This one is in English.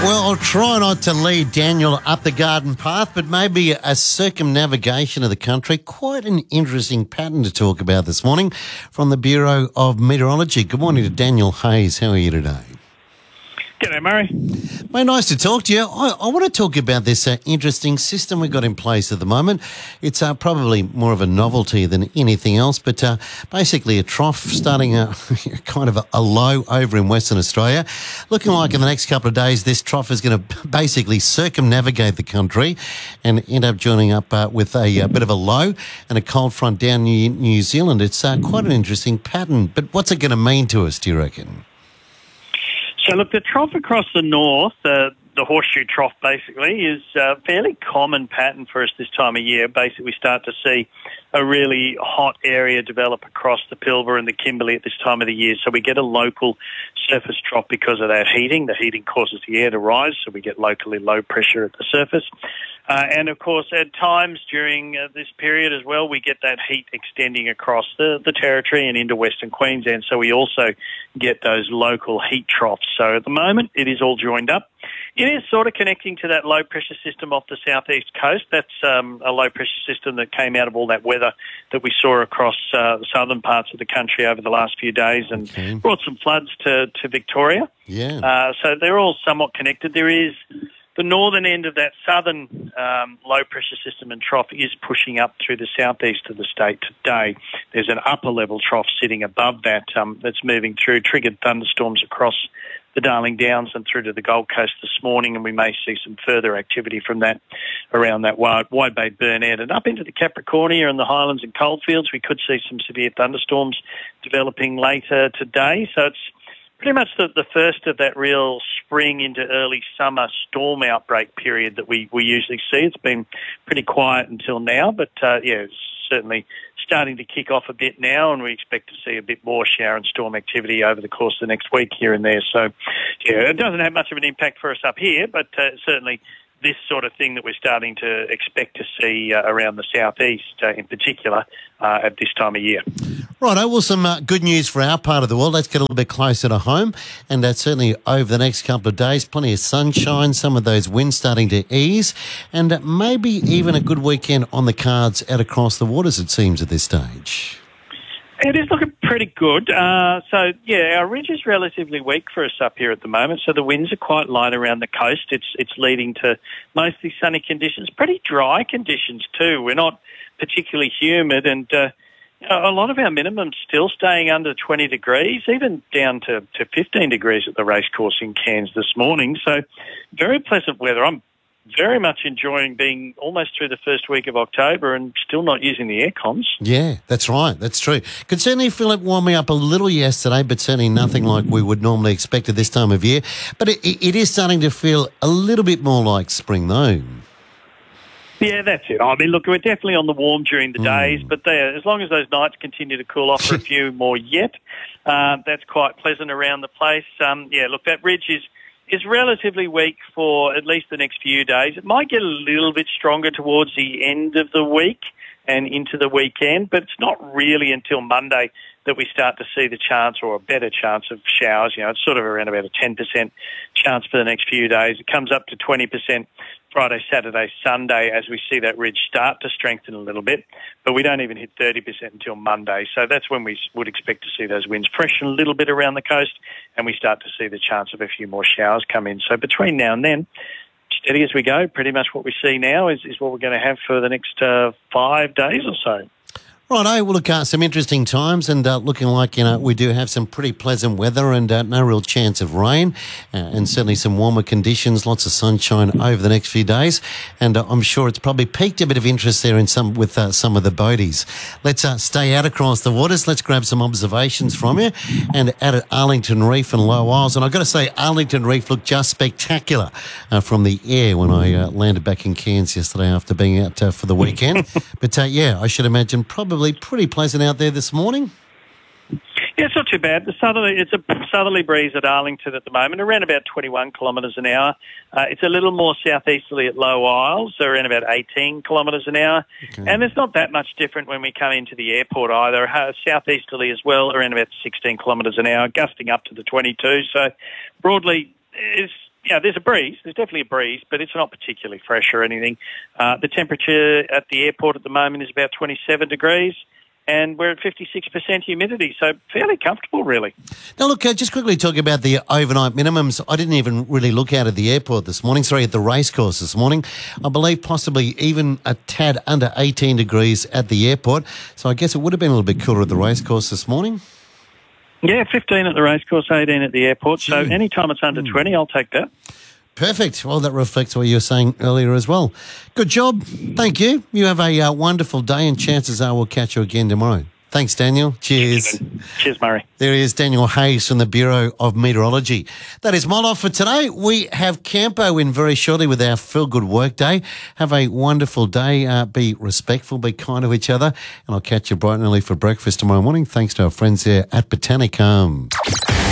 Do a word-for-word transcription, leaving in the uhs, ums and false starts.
Well, I'll try not to lead Daniel up the garden path, but maybe a circumnavigation of the country. Quite an interesting pattern to talk about this morning from the Bureau of Meteorology. Good morning to Daniel Hayes. How are you today? G'day, Murray. Mate, nice to talk to you. I, I want to talk about this uh, interesting system we've got in place at the moment. It's uh, probably more of a novelty than anything else, but uh, basically a trough starting a, kind of a, a low over in Western Australia. Looking like in the next couple of days, this trough is going to basically circumnavigate the country and end up joining up uh, with a, a bit of a low and a cold front down New, New Zealand. It's uh, quite an interesting pattern, but what's it going to mean to us, do you reckon? So, look, the trough across the north, uh, the horseshoe trough basically, is a fairly common pattern for us this time of year. Basically, we start to see a really hot area develop across the Pilbara and the Kimberley at this time of the year. So we get a local surface trough because of that heating. The heating causes the air to rise, so we get locally low pressure at the surface. Uh, and, of course, at times during uh, this period as well, we get that heat extending across the, the territory and into Western Queensland. So we also get those local heat troughs. So at the moment, it is all joined up. It is sort of connecting to that low-pressure system off the southeast coast. That's um, a low-pressure system that came out of all that weather that we saw across uh, the southern parts of the country over the last few days and okay. brought some floods to, to Victoria. Yeah. Uh, so they're all somewhat connected. There is the northern end of that southern um, low-pressure system and trough is pushing up through the southeast of the state today. There's an upper-level trough sitting above that um, that's moving through, triggered thunderstorms across the Darling Downs and through to the Gold Coast this morning, and we may see some further activity from that around that Wide, Wide Bay Burnett. And up into the Capricornia and the Highlands and Coalfields, we could see some severe thunderstorms developing later today. So it's pretty much the, the first of that real spring into early summer storm outbreak period that we, we usually see. It's been pretty quiet until now, but uh, yeah, it's certainly starting to kick off a bit now, and we expect to see a bit more shower and storm activity over the course of the next week here and there. So, yeah, it doesn't have much of an impact for us up here, but uh, certainly this sort of thing that we're starting to expect to see uh, around the southeast uh, in particular uh, at this time of year. Righto, well, some uh, good news for our part of the world. Let's get a little bit closer to home, and uh, certainly over the next couple of days, plenty of sunshine, some of those winds starting to ease, and uh, maybe even a good weekend on the cards out across the waters, it seems, at this stage. It is looking pretty good. Uh, so, yeah, our ridge is relatively weak for us up here at the moment, so the winds are quite light around the coast. It's it's leading to mostly sunny conditions, pretty dry conditions too. We're not particularly humid, and uh, you know, a lot of our minimums still staying under twenty degrees, even down to, to fifteen degrees at the racecourse in Cairns this morning. So very pleasant weather. I'm very much enjoying being almost through the first week of October and still not using the air cons. Yeah, that's right. That's true. Could certainly feel it warming up a little yesterday, but certainly nothing like we would normally expect at this time of year. But it, it is starting to feel a little bit more like spring, though. Yeah, that's it. I mean, look, we're definitely on the warm during the mm. days, but there, as long as those nights continue to cool off for a few more yet, uh, that's quite pleasant around the place. Um, yeah, look, that ridge is is relatively weak for at least the next few days. It might get a little bit stronger towards the end of the week and into the weekend, but it's not really until Monday that we start to see the chance or a better chance of showers. You know, it's sort of around about a ten percent chance for the next few days. It comes up to twenty percent Friday, Saturday, Sunday as we see that ridge start to strengthen a little bit, but we don't even hit thirty percent until Monday. So that's when we would expect to see those winds freshen a little bit around the coast and we start to see the chance of a few more showers come in. So between now and then, steady as we go, pretty much what we see now is, is what we're going to have for the next uh, five days or so. Righto, well, look, uh, some interesting times and uh, looking like, you know, we do have some pretty pleasant weather and uh, no real chance of rain uh, and certainly some warmer conditions, lots of sunshine over the next few days. And uh, I'm sure it's probably piqued a bit of interest there in some with uh, some of the boaties. Let's uh, stay out across the waters. Let's grab some observations from you and out at Arlington Reef and Low Isles. And I've got to say, Arlington Reef looked just spectacular uh, from the air when I uh, landed back in Cairns yesterday after being out uh, for the weekend. But uh, yeah, I should imagine probably pretty pleasant out there this morning. Yeah, it's not too bad. The southerly, it's a southerly breeze at Arlington at the moment, around about twenty-one kilometres an hour. Uh, it's a little more southeasterly at Low Isles, so around about eighteen kilometres an hour. Okay. And it's not that much different when we come into the airport either. Uh, southeasterly as well, around about sixteen kilometres an hour, gusting up to the twenty-two. So broadly, it's Yeah, there's a breeze. There's definitely a breeze, but it's not particularly fresh or anything. Uh, the temperature at the airport at the moment is about twenty-seven degrees, and we're at fifty-six percent humidity, so fairly comfortable, really. Now, look, uh, just quickly talk about the overnight minimums. I didn't even really look out at the airport this morning, sorry, at the racecourse this morning. I believe possibly even a tad under eighteen degrees at the airport, so I guess it would have been a little bit cooler at the racecourse this morning. Yeah, fifteen at the racecourse, eighteen at the airport. Gee. So any time it's under twenty, I'll take that. Perfect. Well, that reflects what you were saying earlier as well. Good job. Thank you. You have a uh, wonderful day, and chances are we'll catch you again tomorrow. Thanks, Daniel. Cheers. Cheers, Murray. There is Daniel Hayes from the Bureau of Meteorology. That is my lot for today. We have Campo in very shortly with our Feel Good Work Day. Have a wonderful day. Uh, be respectful, be kind to each other, and I'll catch you bright and early for breakfast tomorrow morning. Thanks to our friends there at Botanicum.